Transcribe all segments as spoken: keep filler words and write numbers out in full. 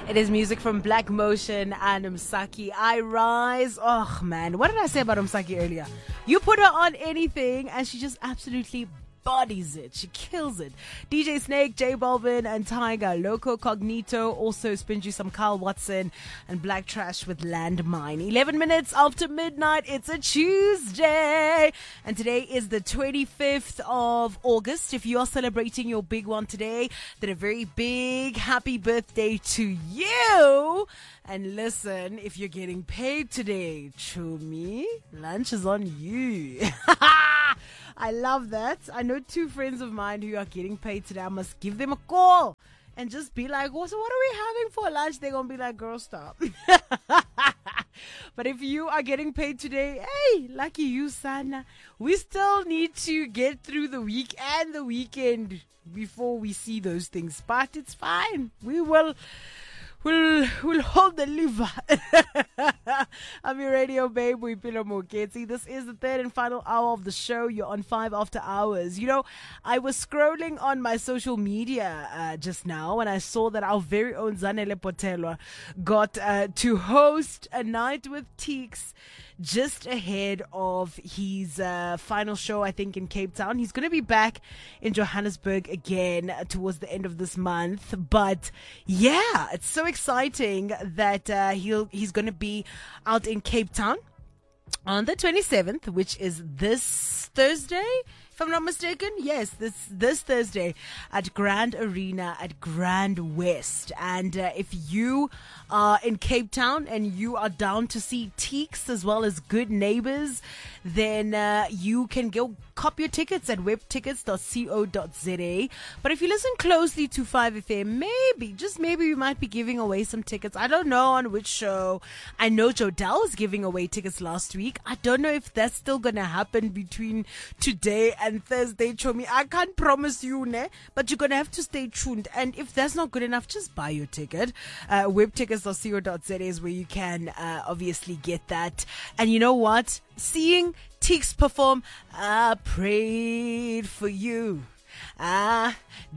It is music from Black Motion and Msaki. I Rise. Oh, man. What did I say about Msaki earlier? You put her on anything and she just absolutely bodies it. She kills it. D J Snake, J Balvin, and Tiger. Loco Cognito also spins you some Carl Watson and Black Trash with Landmine. eleven minutes after midnight. It's a Tuesday. And today is the twenty-fifth of August. If you are celebrating your big one today, then a very big happy birthday to you. And listen, if you're getting paid today, Chumi, lunch is on you. I love that. I know two friends of mine who are getting paid today. I must give them a call and just be like, well, so what are we having for lunch? They're going to be like, girl, stop. But if you are getting paid today, hey, lucky you, Sana. We still need to get through the week and the weekend before we see those things. But it's fine. We will... We'll, we'll hold the liver. I'm your radio babe, Wipilo Moketsi. This is the third and final hour of the show. You're on five after hours. You know, I was scrolling on my social media uh, just now and I saw that our very own Zanele Potelwa got uh, to host a night with Teeks just ahead of his uh, final show, I think, in Cape Town. He's going to be back in Johannesburg again uh, towards the end of this month. But yeah, it's so exciting that uh, he'll he's going to be out in Cape Town on the twenty-seventh, which is this Thursday, if I'm not mistaken. Yes, this this Thursday at Grand Arena at Grand West. And uh, if you are in Cape Town and you are down to see Teeks as well as Good Neighbors, then uh, you can go cop your tickets at web tickets dot co dot za. But if you listen closely to five F M, maybe, just maybe we might be giving away some tickets. I don't know on which show. I know Jodelle was giving away tickets last week. I don't know if that's still going to happen between today and Thursday, Chomi. I can't promise you, ne? But you're going to have to stay tuned. And if that's not good enough, just buy your ticket. Uh, web tickets dot co dot za is where you can uh, obviously get that. And you know what? Seeing Teeks perform, I prayed for you. I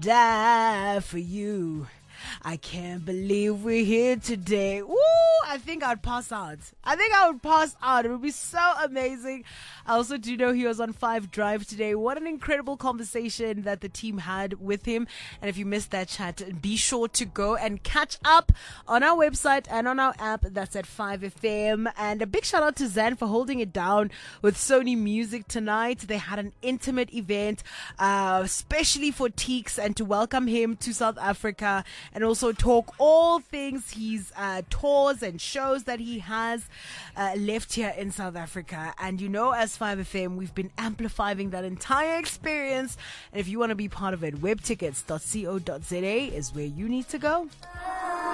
died for you. I can't believe we're here today. Woo! I think I'd pass out. I think I would pass out. It would be so amazing. I also do know he was on Five Drive today. What an incredible conversation that the team had with him. And if you missed that chat, be sure to go and catch up on our website and on our app. That's at five F M. And a big shout out to Zan for holding it down with Sony Music tonight. They had an intimate event, uh, especially for Teeks, and to welcome him to South Africa and also talk all things his uh, tours and shows that he has uh, left here in South Africa. And you know, as five F M, we've been amplifying that entire experience. And if you want to be part of it, web tickets dot co dot za is where you need to go.